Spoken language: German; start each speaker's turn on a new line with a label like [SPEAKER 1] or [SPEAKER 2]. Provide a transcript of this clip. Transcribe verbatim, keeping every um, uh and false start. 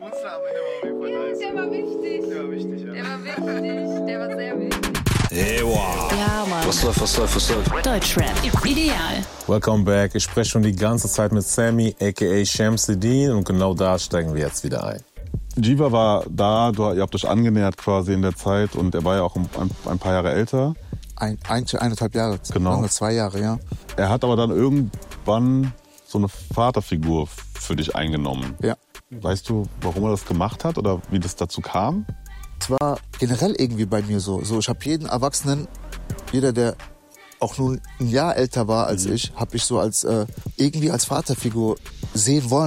[SPEAKER 1] Schmunzler am Ende war auf jeden Fall nice.
[SPEAKER 2] Der war wichtig.
[SPEAKER 1] Der war wichtig, ja.
[SPEAKER 2] Der war wichtig. Der war sehr wichtig.
[SPEAKER 3] Hey, wow.
[SPEAKER 4] Ja, Mann.
[SPEAKER 3] Was läuft, was läuft, was läuft?
[SPEAKER 4] Deutschrap. Ideal.
[SPEAKER 5] Welcome back. Ich spreche schon die ganze Zeit mit Sammy, aka Shamsuddin, und genau da steigen wir jetzt wieder ein.
[SPEAKER 6] Jiva war da, du, ihr habt euch angenähert quasi in der Zeit und er war ja auch ein, ein paar Jahre älter.
[SPEAKER 7] Ein, ein, eineinhalb Jahre,
[SPEAKER 6] Genau.
[SPEAKER 7] Nur zwei Jahre, ja.
[SPEAKER 6] Er hat aber dann irgendwann so eine Vaterfigur für dich eingenommen.
[SPEAKER 7] Ja.
[SPEAKER 6] Weißt du, warum er das gemacht hat oder wie das dazu kam?
[SPEAKER 7] Es war generell irgendwie bei mir so. so ich habe jeden Erwachsenen, jeder, der auch nur ein Jahr älter war als
[SPEAKER 6] Mhm.
[SPEAKER 7] ich, habe ich so als äh, irgendwie als Vaterfigur sehen wollen.